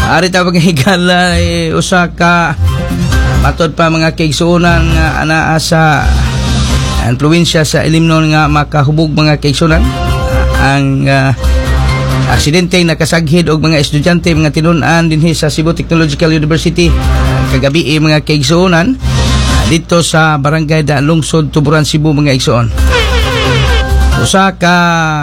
Ari ta paghigala usa ka matod pa mga kaigsuonan nga anaa sa ang probinsya sa Ilimnon nga makahubog mga kaigsuonan ang aksidente nakasaghid og mga estudyante mga tinun-an dinhi sa Cebu Technological University kagabi mga kaigsuonan dito sa barangay da Lungsod Tuburan Cebu mga igsuon. Usa ka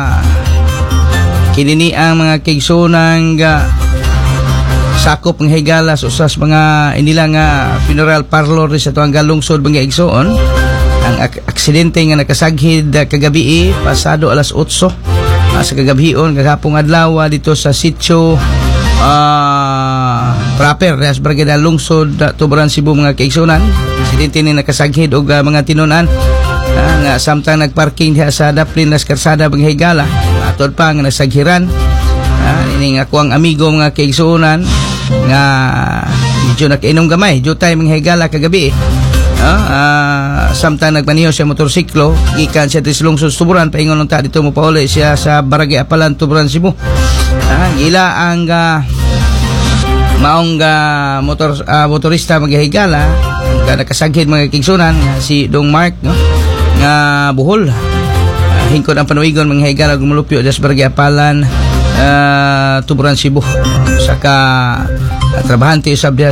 kinini ang mga kaigsuonan sakop ng higala sa usas mga inila nga funeral parlor sa tuwang lungsod mga igsuon. Ang aksidente nga nakasaghid kagabi pasado alas 8 sa kagabion kagapong adlaw dito sa sitio proper sa barangay lungsod Tuburan Cebu mga kaigsuonan. Aksidente ni nakasaghid og mga tinunan nga samtang nagparking diha sa Daplin Las Karsada mga higala atod pa nga nasaghiran ini nga ako ang amigo mga kaigsuonan nga medyo nakainom gamay jutay mga higala kagabi samtang nagmaniho siya motorsiklo gikan siya sa lungsod Tuburan paingon ta dito mo pauli siya sa Barangay Apalan Tuburan Cebu gila ang maong motorista maghihigala nga nakasaghid mga kaigsuonan si Dong Mark nga buhol hingkod ang panuigon mga higala gumulupyo sa Barangay Apalan Tuburan Cebu saka trabahante usab